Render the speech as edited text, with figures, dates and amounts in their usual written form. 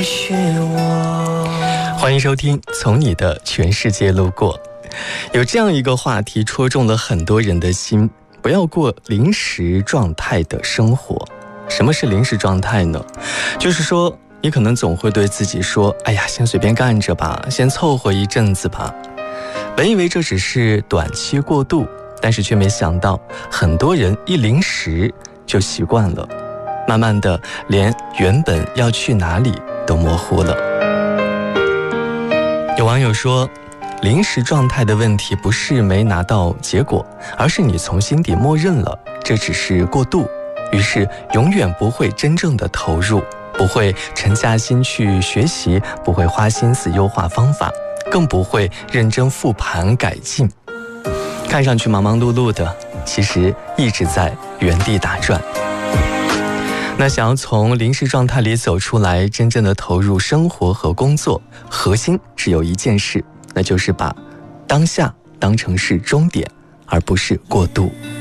欢迎收听《从你的全世界路过》。有这样一个话题戳中了很多人的心，不要过临时状态的生活。什么是临时状态呢？就是说你可能总会对自己说，哎呀，先随便干着吧，先凑合一阵子吧。本以为这只是短期过渡，但是却没想到很多人一临时就习惯了，慢慢的连原本要去哪里都模糊了。有网友说，临时状态的问题不是没拿到结果，而是你从心底默认了这只是过渡，于是永远不会真正的投入，不会沉下心去学习，不会花心思优化方法，更不会认真复盘改进。看上去忙忙碌碌的，其实一直在原地打转。那想要从临时状态里走出来，真正的投入生活和工作，核心只有一件事，那就是把当下当成是终点，而不是过渡。